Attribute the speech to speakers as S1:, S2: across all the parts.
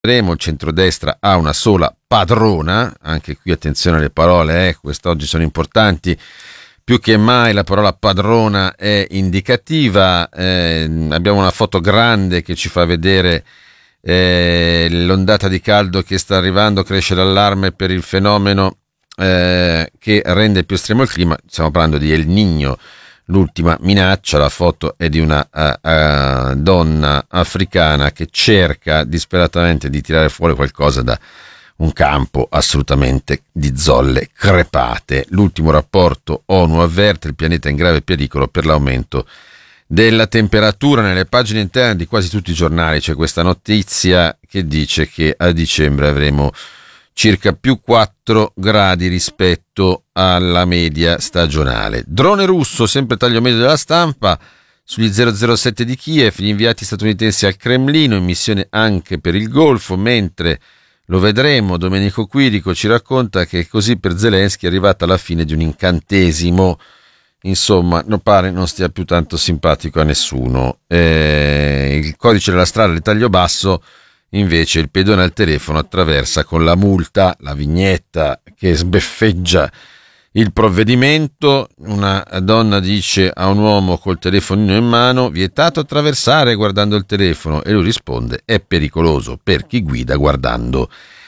S1: Il centrodestra ha una sola padrona, anche qui attenzione alle parole, quest'oggi sono importanti, più che mai la parola padrona è indicativa. Abbiamo una foto grande che ci fa vedere l'ondata di caldo che sta arrivando, cresce l'allarme per il fenomeno che rende più estremo il clima. Stiamo parlando di El Niño, l'ultima minaccia. La foto è di una donna africana che cerca disperatamente di tirare fuori qualcosa da un campo assolutamente di zolle crepate. L'ultimo rapporto ONU avverte il pianeta in grave pericolo per l'aumento della temperatura. Nelle pagine interne di quasi tutti i giornali c'è questa notizia che dice che a dicembre avremo circa più 4 gradi rispetto alla media stagionale. Drone russo, sempre taglio medio della Stampa, sugli 007 di Kiev, gli inviati statunitensi al Cremlino, in missione anche per il Golfo, mentre lo vedremo, Domenico Quirico ci racconta che così per Zelensky è arrivata la fine di un incantesimo. Insomma, non pare non stia più tanto simpatico a nessuno. Il codice della strada di taglio basso, invece il pedone al telefono attraversa con la multa, la vignetta che sbeffeggia il provvedimento. Una donna dice a un uomo col telefonino in mano: vietato attraversare guardando il telefono, e lui risponde: è pericoloso per chi guida guardando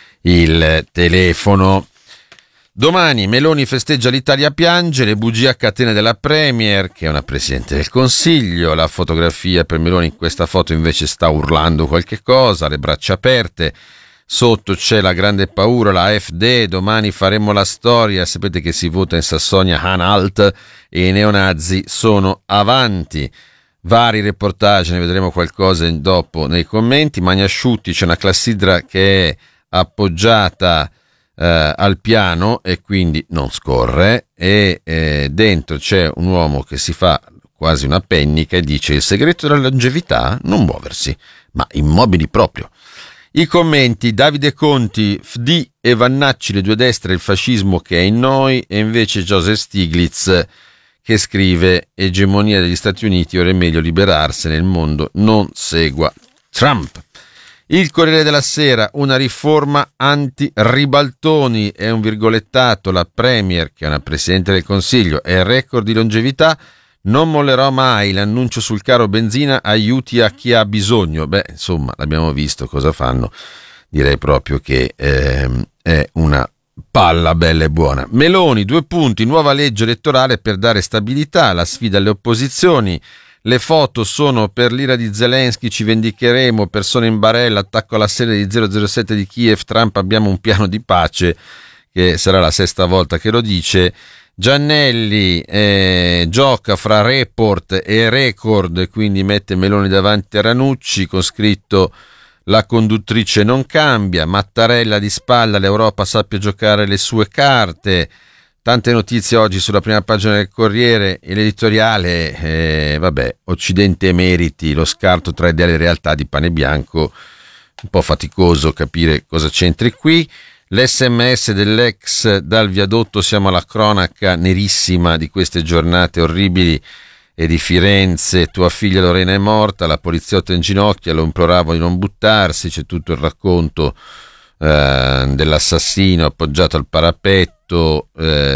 S1: il telefono. Domani Meloni festeggia, l'Italia piange, le bugie a catene della Premier, che è una Presidente del Consiglio. La fotografia per Meloni, in questa foto invece sta urlando qualche cosa, le braccia aperte. Sotto c'è la grande paura, la AfD, domani faremo la storia. Sapete che si vota in Sassonia-Anhalt e i neonazi sono avanti. Vari reportage, ne vedremo qualcosa dopo nei commenti. Magnasciutti, c'è una classidra che è appoggiata al piano e quindi non scorre, e dentro c'è un uomo che si fa quasi una pennica e dice: il segreto della longevità? Non muoversi, ma immobili proprio. I commenti: Davide Conti, FD e Vannacci, le due destre, il fascismo che è in noi, e invece Joseph Stiglitz che scrive: egemonia degli Stati Uniti, ora è meglio liberarsene, il mondo non segua Trump. Il Corriere della Sera: una riforma anti-ribaltoni, è un virgolettato, la Premier, che è una Presidente del Consiglio, è il record di longevità, non mollerò mai, l'annuncio sul caro benzina, aiuti a chi ha bisogno. Beh, insomma, l'abbiamo visto cosa fanno, direi proprio che è una palla bella e buona. Meloni, 2 punti, nuova legge elettorale per dare stabilità, la sfida alle opposizioni. Le foto sono per l'ira di Zelensky, ci vendicheremo, persone in barella, attacco alla sede di 007 di Kiev, Trump, abbiamo un piano di pace, che sarà la 6ª volta che lo dice. Giannelli gioca fra report e record, quindi mette Meloni davanti a Ranucci, con scritto: la conduttrice non cambia. Mattarella di spalla, l'Europa sappia giocare le sue carte. Tante notizie oggi sulla prima pagina del Corriere, e l'editoriale, Occidente emeriti, lo scarto tra ideale e realtà di Pane Bianco, un po' faticoso capire cosa c'entri qui. L'SMS dell'ex dal viadotto, siamo alla cronaca nerissima di queste giornate orribili e di Firenze. Tua figlia Lorena è morta, la poliziotta in ginocchio, lo imploravo di non buttarsi, c'è tutto il racconto dell'assassino appoggiato al parapetto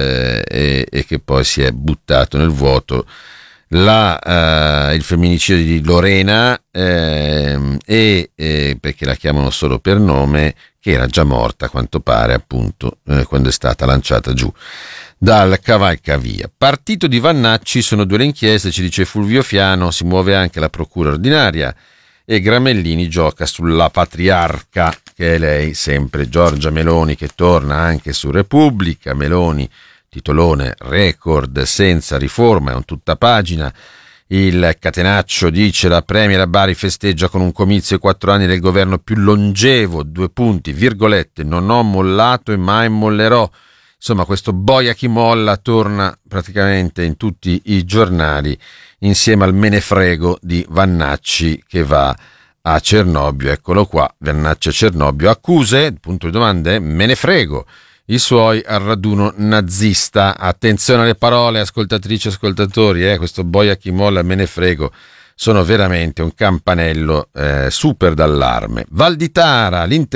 S1: e che poi si è buttato nel vuoto. Il femminicidio di Lorena perché la chiamano solo per nome, che era già morta a quanto pare, appunto, quando è stata lanciata giù dal cavalcavia. Partito di Vannacci, sono 2 le inchieste, ci dice Fulvio Fiano, si muove anche la procura ordinaria, e Gramellini gioca sulla patriarca, che è lei sempre, Giorgia Meloni, che torna anche su Repubblica. Meloni, titolone, record senza riforma, è un tutta pagina. Il catenaccio dice: la Premier a Bari festeggia con un comizio i 4 anni del governo più longevo, 2 punti, virgolette, non ho mollato e mai mollerò. Insomma, questo boia chi molla torna praticamente in tutti i giornali, insieme al menefrego di Vannacci che va a Cernobbio. Eccolo qua, Vannacci a Cernobbio, accuse, punto di domande, menefrego, i suoi al raduno nazista. Attenzione alle parole, ascoltatrici e ascoltatori, questo boia chi molla, menefrego, sono veramente un campanello super d'allarme. Val di Tara,